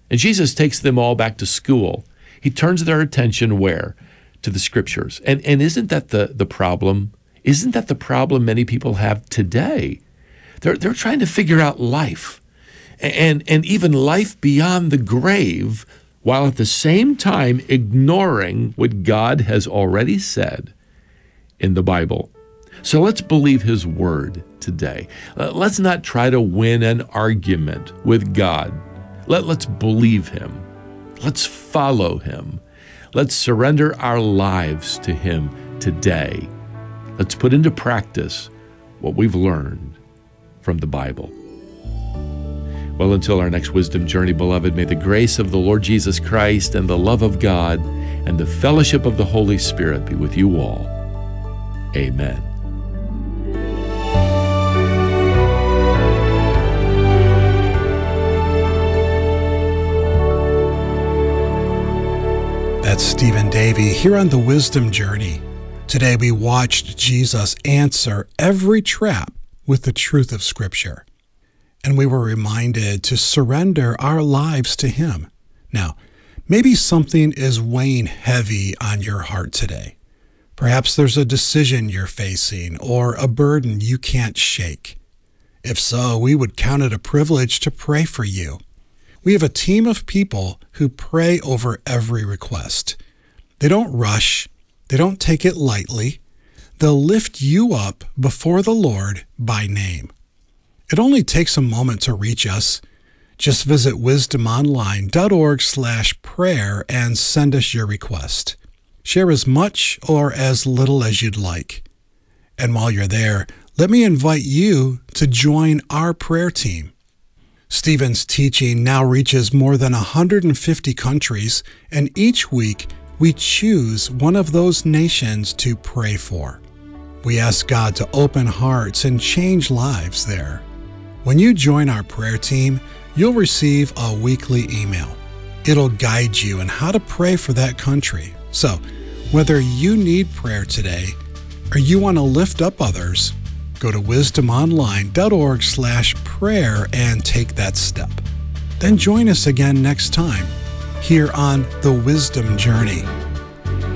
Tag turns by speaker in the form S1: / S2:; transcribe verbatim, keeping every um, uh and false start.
S1: And Jesus takes them all back to school. He turns their attention where? To the Scriptures. And, and isn't that the, the problem? Isn't that the problem many people have today? They're, they're trying to figure out life, and, and even life beyond the grave, while at the same time ignoring what God has already said in the Bible. So let's believe His word today. Uh, let's not try to win an argument with God. Let, let's believe Him. Let's follow Him. Let's surrender our lives to Him today. Let's put into practice what we've learned from the Bible. Well, until our next wisdom journey, beloved, may the grace of the Lord Jesus Christ and the love of God and the fellowship of the Holy Spirit be with you all. Amen.
S2: That's Stephen Davey here on the Wisdom Journey. Today we watched Jesus answer every trap with the truth of Scripture. And we were reminded to surrender our lives to Him. Now, maybe something is weighing heavy on your heart today. Perhaps there's a decision you're facing or a burden you can't shake. If so, we would count it a privilege to pray for you. We have a team of people who pray over every request. They don't rush. They don't take it lightly. They'll lift you up before the Lord by name. It only takes a moment to reach us. Just visit wisdomonline.org slash prayer and send us your request. Share as much or as little as you'd like. And while you're there, let me invite you to join our prayer team. Stephen's teaching now reaches more than one hundred fifty countries, and each week we choose one of those nations to pray for. We ask God to open hearts and change lives there. When you join our prayer team, you'll receive a weekly email. It'll guide you in how to pray for that country. So, whether you need prayer today or you want to lift up others, go to wisdomonline.org slash prayer and take that step. Then join us again next time here on The Wisdom Journey.